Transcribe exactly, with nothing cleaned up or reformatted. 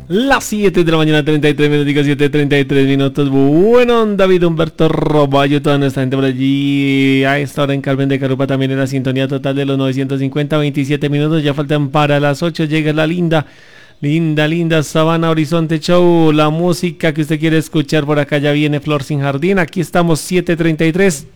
Las siete de la mañana, treinta y tres minutos, siete treinta y tres minutos. Bueno, David Humberto Roballo, toda nuestra gente por allí. A esta hora en Carmen de Carupa también en la sintonía total de los novecientos cincuenta, veintisiete minutos. Ya faltan para las ocho. Llega la linda, linda, linda Sabana Horizonte Show. La música que usted quiere escuchar por acá ya viene Flor Sin Jardín. Aquí estamos, siete treinta y tres.